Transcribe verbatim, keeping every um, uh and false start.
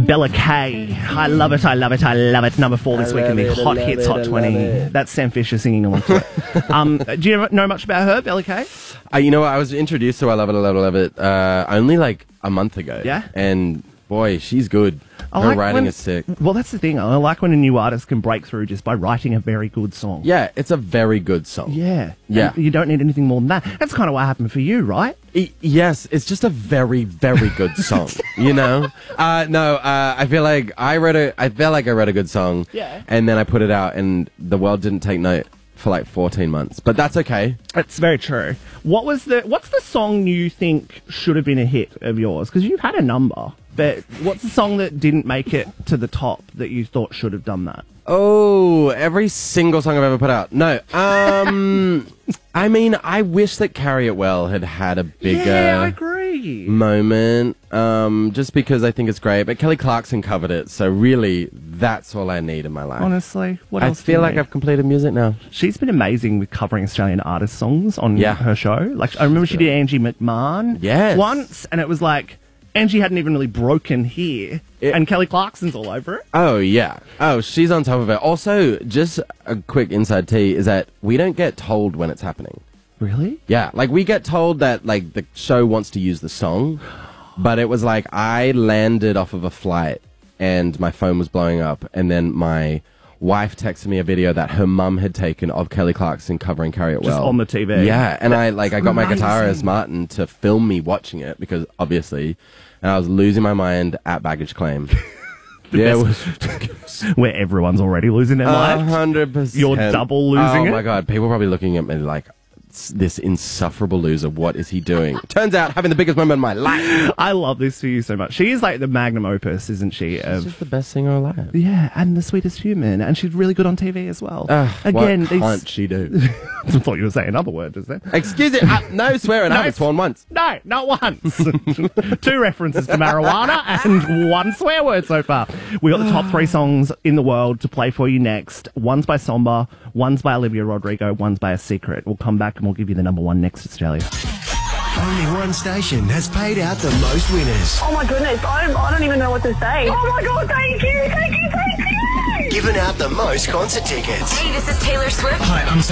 Bella Kay. I love it, I love it, I love it. Number four this I week in the love it, I Hot love Hits it, Hot I twenty. love it. That's Sam Fisher singing along to it. um, do you know much about her, Bella Kay? Uh, you know what? I was introduced to I Love It, I Love It, I Love It uh, only like a month ago. Yeah? And boy, she's good. I Her like writing when- is sick. Well, that's the thing. I like when a new artist can break through just by writing a very good song. Yeah, it's a very good song. Yeah. Yeah. And you don't need anything more than that. That's kind of what happened for you, right? E- yes, it's just a very, very good song. You know? Uh, no, uh, I feel like I wrote a. I feel like I wrote a good song. Yeah. And then I put it out, and the world didn't take note for like fourteen months. But that's okay. It's very true. What was the? What's the song you think should have been a hit of yours? Because you've had a number, but what's the song that didn't make it to the top that you thought should have done that? Oh, every single song I've ever put out. No, um, I mean, I wish that Carry It Well had had a bigger Yeah, I agree. moment. Um, just because I think it's great. But Kelly Clarkson covered it, so really, that's all I need in my life. Honestly, what I else? do you feel like need? I've completed music now. She's been amazing with covering Australian artist songs on Yeah. her show. Like I remember she did Angie McMahon Yes. once, and it was like Angie hadn't even really broken here, It- and Kelly Clarkson's all over it. Oh, yeah. Oh, she's on top of it. Also, just a quick inside tea is that we don't get told when it's happening. Really? Yeah, like we get told that like the show wants to use the song, but it was like I landed off of a flight and my phone was blowing up, and then my wife texted me a video that her mum had taken of Kelly Clarkson covering Carry It Well. Just on the T V. Yeah, and I like I got my Amazing. guitarist Martin to film me watching it because obviously, and I was losing my mind at baggage claim. Yeah, it was ridiculous. Where everyone's already losing their A mind. hundred percent. You're double losing Oh it? my god, people are probably looking at me like, "S- this insufferable loser, what is he doing? Turns out having the biggest moment of my life. I love this for you so much. She is like the magnum opus, isn't she? She's Of just the best singer alive. yeah, and the sweetest human, and she's really good on T V as well. Ugh, Again, what these- can't she do? I thought you were saying another word just then. Excuse it, uh, no swearing, I haven't sworn once. No, not once. Two references to marijuana and one swear word so far. We got the top three songs in the world to play for you next. One's by Somba, one's by Olivia Rodrigo, one's by A Secret. We'll come back and we'll give you the number one next, Australia. Only one station has paid out the most winners. Oh my goodness, I don't, I don't even know what to say. Oh my god, thank you, thank you, thank you! Given out the most concert tickets. Hey, this is Taylor Swift. Hi, I'm